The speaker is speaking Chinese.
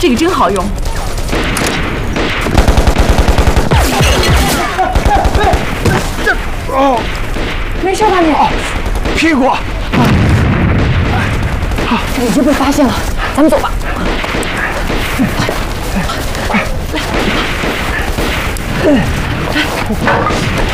这个真好用。 哦， 没事吧你？ 屁股。 这已经被发现了，咱们走吧。来，